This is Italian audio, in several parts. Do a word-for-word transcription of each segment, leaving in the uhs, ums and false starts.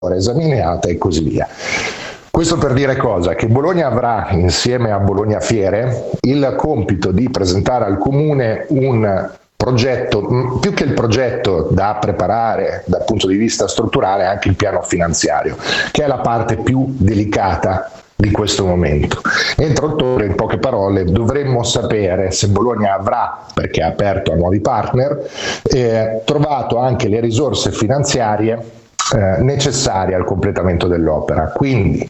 esaminata e così via. Questo per dire cosa? Che Bologna avrà, insieme a Bologna Fiere, il compito di presentare al Comune un progetto, più che il progetto da preparare dal punto di vista strutturale, anche il piano finanziario, che è la parte più delicata di questo momento. Entro ottobre, in poche parole, dovremmo sapere se Bologna avrà, perché è aperto a nuovi partner, eh, trovato anche le risorse finanziarie eh, necessarie al completamento dell'opera. Quindi,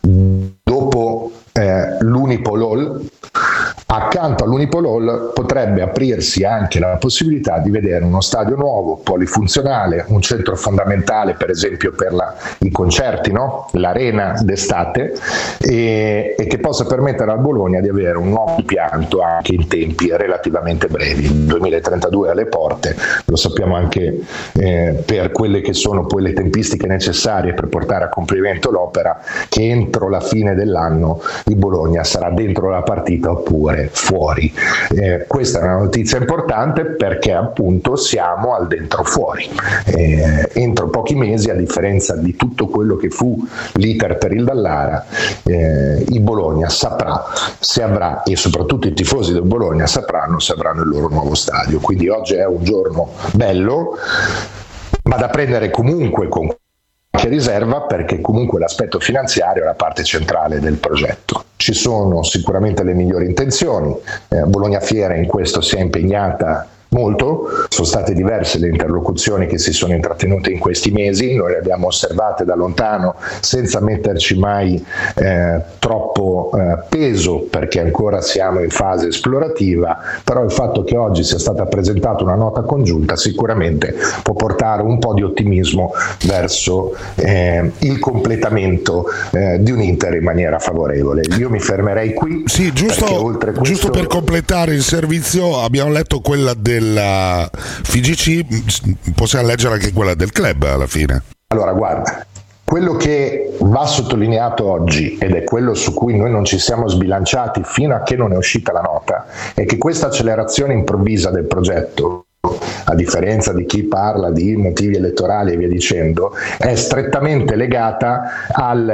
dopo eh, l'Unipol Hall, accanto all'Unipol Hall potrebbe aprirsi anche la possibilità di vedere uno stadio nuovo, polifunzionale, un centro fondamentale per esempio per la, i concerti, no? L'arena d'estate, e, e che possa permettere a Bologna di avere un nuovo impianto anche in tempi relativamente brevi. Il duemilatrentadue alle porte, lo sappiamo anche eh, per quelle che sono poi le tempistiche necessarie per portare a compimento l'opera, che entro la fine dell'anno il Bologna sarà dentro la partita oppure fuori. Eh, questa è una notizia importante perché appunto siamo al dentro fuori. Eh, entro pochi mesi, a differenza di tutto quello che fu l'iter per il Dallara, eh, il Bologna saprà se avrà, e soprattutto i tifosi del Bologna sapranno se avranno il loro nuovo stadio. Quindi oggi è un giorno bello, ma da prendere comunque con che riserva, perché comunque l'aspetto finanziario è la parte centrale del progetto. Ci sono sicuramente le migliori intenzioni, eh, Bologna Fiere in questo si è impegnata molto, sono state diverse le interlocuzioni che si sono intrattenute in questi mesi, noi le abbiamo osservate da lontano senza metterci mai eh, troppo eh, peso, perché ancora siamo in fase esplorativa, però il fatto che oggi sia stata presentata una nota congiunta sicuramente può portare un po' di ottimismo verso eh, il completamento eh, di un Inter in maniera favorevole. Io mi fermerei qui. Sì, giusto, oltre questo... giusto per completare il servizio, abbiamo letto quella della F I G C, possiamo leggere anche quella del club alla fine. Allora, guarda, quello che va sottolineato oggi, ed è quello su cui noi non ci siamo sbilanciati fino a che non è uscita la nota, è che questa accelerazione improvvisa del progetto, a differenza di chi parla di motivi elettorali e via dicendo, è strettamente legata al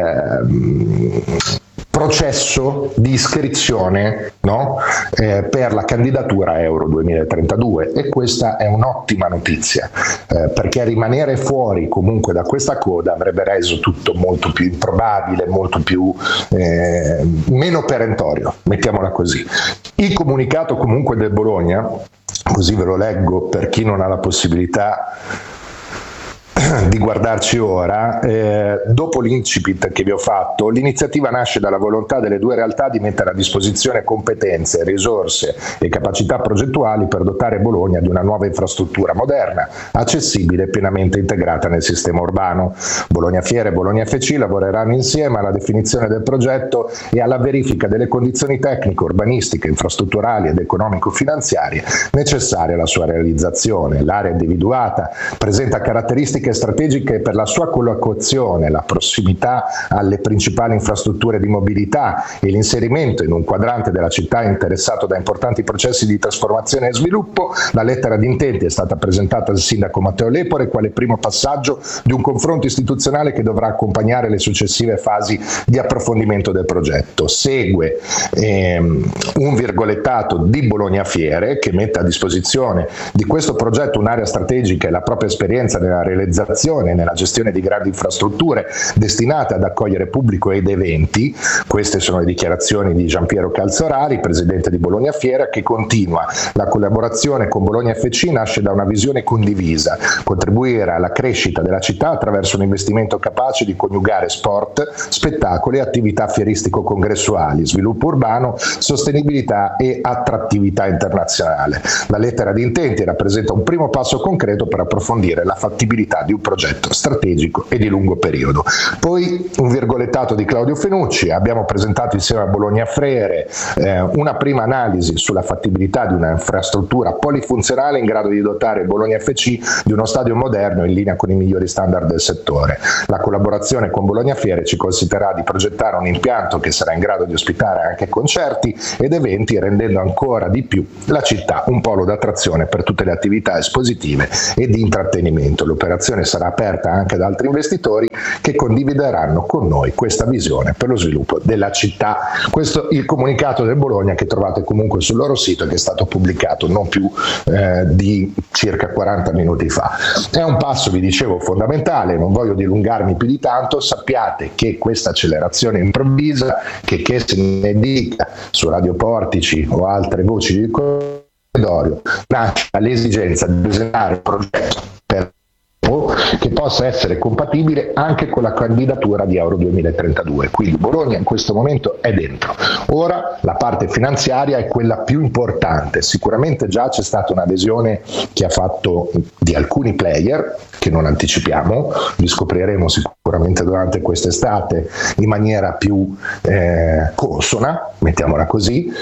eh, processo di iscrizione, no? eh, per la candidatura Euro duemilatrentadue, e questa è un'ottima notizia, eh, perché rimanere fuori comunque da questa coda avrebbe reso tutto molto più improbabile, molto più eh, meno perentorio, mettiamola così. Il comunicato comunque del Bologna, così ve lo leggo per chi non ha la possibilità di guardarci ora, eh, dopo l'incipit che vi ho fatto, l'iniziativa nasce dalla volontà delle due realtà di mettere a disposizione competenze, risorse e capacità progettuali per dotare Bologna di una nuova infrastruttura moderna, accessibile e pienamente integrata nel sistema urbano. Bologna Fiere e Bologna F C lavoreranno insieme alla definizione del progetto e alla verifica delle condizioni tecniche, urbanistiche, infrastrutturali ed economico-finanziarie necessarie alla sua realizzazione. L'area individuata presenta caratteristiche strategiche per la sua collocazione, la prossimità alle principali infrastrutture di mobilità e l'inserimento in un quadrante della città interessato da importanti processi di trasformazione e sviluppo. La lettera di intenti è stata presentata al sindaco Matteo Lepore quale primo passaggio di un confronto istituzionale che dovrà accompagnare le successive fasi di approfondimento del progetto. Segue ehm, un virgolettato di Bologna Fiere che mette a disposizione di questo progetto un'area strategica e la propria esperienza nella realizzazione e nella gestione di grandi infrastrutture destinate ad accogliere pubblico ed eventi. Queste sono le dichiarazioni di Giampiero Calzorari, presidente di Bologna Fiera, che continua: la collaborazione con Bologna F C nasce da una visione condivisa, contribuire alla crescita della città attraverso un investimento capace di coniugare sport, spettacoli, attività fieristico-congressuali, sviluppo urbano, sostenibilità e attrattività internazionale. La lettera di intenti rappresenta un primo passo concreto per approfondire la fattibilità di un progetto strategico e di lungo periodo. Poi un virgolettato di Claudio Fenucci: abbiamo presentato insieme a Bologna Fiere eh, una prima analisi sulla fattibilità di una infrastruttura polifunzionale in grado di dotare Bologna F C di uno stadio moderno in linea con i migliori standard del settore. La collaborazione con Bologna Fiere ci consentirà di progettare un impianto che sarà in grado di ospitare anche concerti ed eventi, rendendo ancora di più la città un polo d'attrazione per tutte le attività espositive e di intrattenimento. L'operazione sarà aperta anche ad altri investitori che condivideranno con noi questa visione per lo sviluppo della città. Questo è il comunicato del Bologna, che trovate comunque sul loro sito e che è stato pubblicato non più eh, di circa quaranta minuti fa. È un passo, vi dicevo, fondamentale, non voglio dilungarmi più di tanto. Sappiate che questa accelerazione improvvisa, che, che se ne dica su Radio Portici o altre voci di corridoio, nasce dall'esigenza di disegnare un progetto per che possa essere compatibile anche con la candidatura di Euro duemilatrentadue. Quindi Bologna in questo momento è dentro. Ora la parte finanziaria è quella più importante. Sicuramente già c'è stata un'adesione che ha fatto di alcuni player, che non anticipiamo, li scopriremo sicuramente durante quest'estate in maniera più eh, consona, mettiamola così,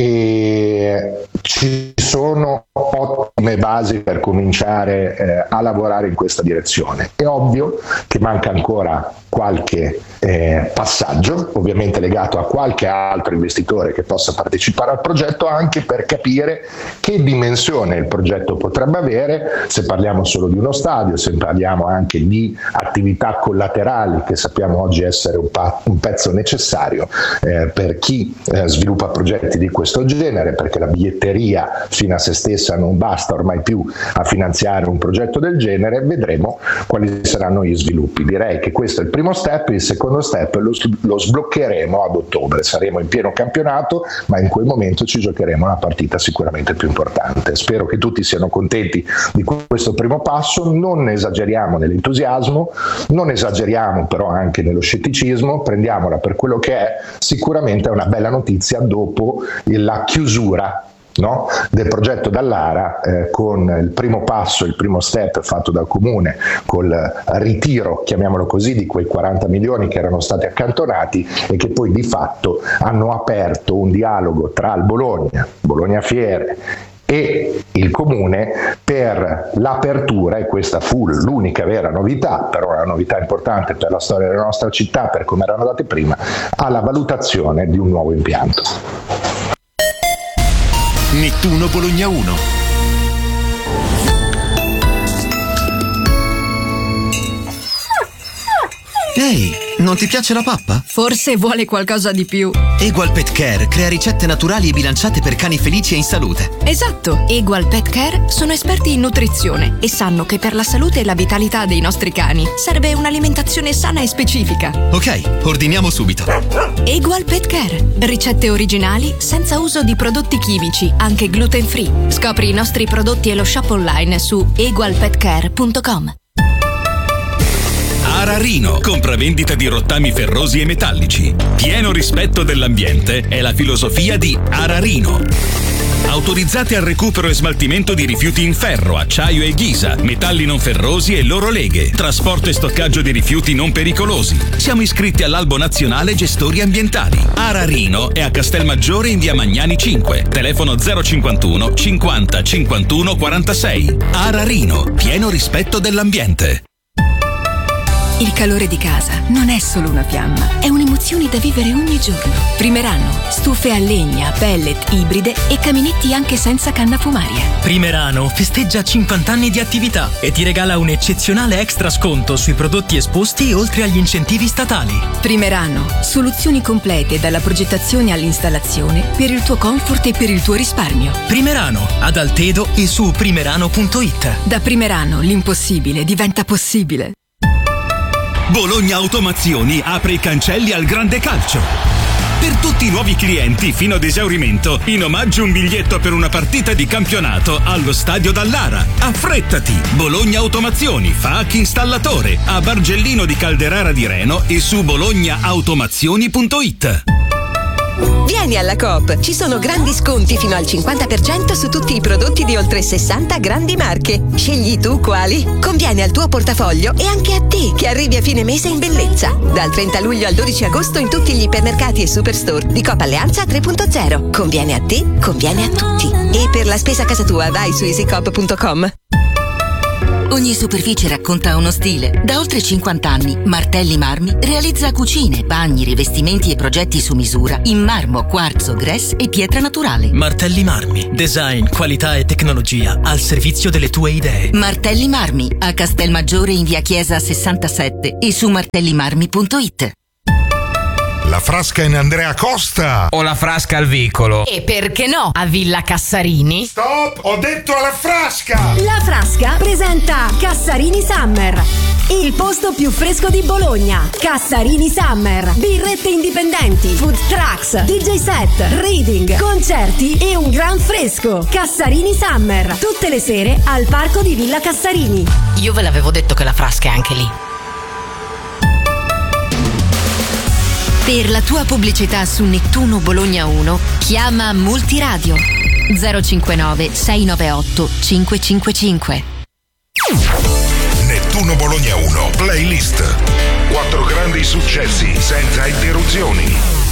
e ci sono ottime basi per cominciare eh, a lavorare in questa direzione. È ovvio che manca ancora qualche eh, passaggio, ovviamente legato a qualche altro investitore che possa partecipare al progetto, anche per capire che dimensione il progetto potrebbe avere, se parliamo solo di uno stadio, se parliamo anche di attività collaterali che sappiamo oggi essere un, pa- un pezzo necessario eh, per chi eh, sviluppa progetti di questo genere, perché la biglietteria fino a se stessa non basta ormai più a finanziare un progetto del genere. Vedremo quali saranno gli sviluppi. Direi che questo è il primo step. Il secondo step lo, lo sbloccheremo ad ottobre, saremo in pieno campionato, ma in quel momento ci giocheremo una partita sicuramente più importante. Spero che tutti siano contenti di questo primo passo. Non esageriamo nell'entusiasmo, non esageriamo però anche nello scetticismo, prendiamola per quello che è. Sicuramente è una bella notizia dopo la chiusura No? del progetto Dallara, eh, con il primo passo, il primo step fatto dal comune col ritiro, chiamiamolo così, di quei quaranta milioni che erano stati accantonati e che poi di fatto hanno aperto un dialogo tra il Bologna, Bologna Fiere e il comune per l'apertura, e questa fu l'unica vera novità, però una novità importante per la storia della nostra città, per come erano andate prima, alla valutazione di un nuovo impianto. Nettuno Bologna uno. Ehi, non ti piace la pappa? Forse vuole qualcosa di più. Egual Pet Care crea ricette naturali e bilanciate per cani felici e in salute. Esatto, Egual Pet Care sono esperti in nutrizione e sanno che per la salute e la vitalità dei nostri cani serve un'alimentazione sana e specifica. Ok, ordiniamo subito. Egual Pet Care, ricette originali senza uso di prodotti chimici, anche gluten free. Scopri i nostri prodotti e lo shop online su egual pet care punto com. Ararino, compravendita di rottami ferrosi e metallici. Pieno rispetto dell'ambiente è la filosofia di Ararino. Autorizzati al recupero e smaltimento di rifiuti in ferro, acciaio e ghisa, metalli non ferrosi e loro leghe, trasporto e stoccaggio di rifiuti non pericolosi. Siamo iscritti all'Albo Nazionale Gestori Ambientali. Ararino è a Castelmaggiore in via Magnani cinque, telefono zero cinquantuno cinquanta cinquantuno quarantasei. Ararino, pieno rispetto dell'ambiente. Il calore di casa non è solo una fiamma, è un'emozione da vivere ogni giorno. Primerano, stufe a legna, pellet, ibride e caminetti anche senza canna fumaria. Primerano festeggia cinquanta anni di attività e ti regala un eccezionale extra sconto sui prodotti esposti oltre agli incentivi statali. Primerano, soluzioni complete dalla progettazione all'installazione per il tuo comfort e per il tuo risparmio. Primerano, ad Altedo e su primerano punto it. Da Primerano l'impossibile diventa possibile. Bologna Automazioni apre i cancelli al grande calcio. Per tutti i nuovi clienti fino ad esaurimento, in omaggio un biglietto per una partita di campionato allo stadio Dallara. Affrettati! Bologna Automazioni fa anche installatore a Bargellino di Calderara di Reno e su bologna automazioni punto it. Vieni alla Coop, ci sono grandi sconti fino al cinquanta per cento su tutti i prodotti di oltre sessanta grandi marche. Scegli tu quali. Conviene al tuo portafoglio e anche a te che arrivi a fine mese in bellezza. Dal trenta luglio al dodici agosto in tutti gli ipermercati e superstore di Coop Alleanza tre punto zero. Conviene a te, conviene a tutti. E per la spesa a casa tua vai su easycoop punto com. Ogni superficie racconta uno stile. Da oltre cinquanta anni, Martelli Marmi realizza cucine, bagni, rivestimenti e progetti su misura in marmo, quarzo, grès e pietra naturale. Martelli Marmi. Design, qualità e tecnologia al servizio delle tue idee. Martelli Marmi, a Castelmaggiore in via Chiesa sessantasette e su martellimarmi punto it. La Frasca in Andrea Costa o la Frasca al Vicolo? E perché no, a Villa Cassarini? Stop, ho detto alla Frasca! La Frasca presenta Cassarini Summer, il posto più fresco di Bologna. Cassarini Summer, birrette indipendenti, food trucks, D J set, reading, concerti e un gran fresco. Cassarini Summer, tutte le sere al parco di Villa Cassarini. Io ve l'avevo detto che la Frasca è anche lì. Per la tua pubblicità su Nettuno Bologna uno, chiama Multiradio zero cinquantanove sei novantaotto cinquecentocinquantacinque. Nettuno Bologna uno Playlist. Quattro grandi successi senza interruzioni.